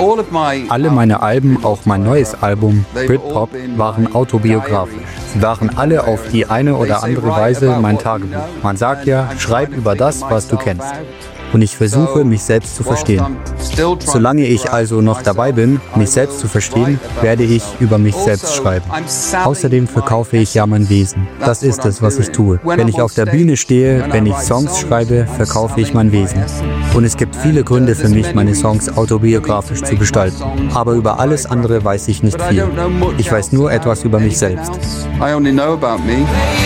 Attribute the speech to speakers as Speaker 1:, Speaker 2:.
Speaker 1: Alle meine Alben, auch mein neues Album, Britpop, waren autobiografisch. Sie waren alle auf die eine oder andere Weise mein Tagebuch. Man sagt ja, schreib über das, was du kennst. Und ich versuche, mich selbst zu verstehen. Solange ich also noch dabei bin, mich selbst zu verstehen, werde ich über mich selbst schreiben. Außerdem verkaufe ich ja mein Wesen. Das ist es, was ich tue. Wenn ich auf der Bühne stehe, wenn ich Songs schreibe, verkaufe ich mein Wesen. Und es gibt viele Gründe für mich, meine Songs autobiografisch zu gestalten. Aber über alles andere weiß ich nicht viel. Ich weiß nur etwas über mich selbst.